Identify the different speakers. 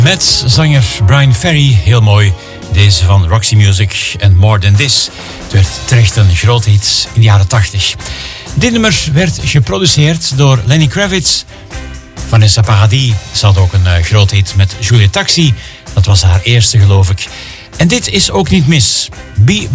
Speaker 1: Met zanger Brian Ferry, heel mooi. Deze van Roxy Music en More Than This. Het werd terecht een groot hit in de jaren 80. Dit nummer werd geproduceerd door Lenny Kravitz. Vanessa Paradis. Ze had ook een groot hit met Juliet Taxi. Dat was haar eerste, geloof ik. En dit is ook niet mis. Be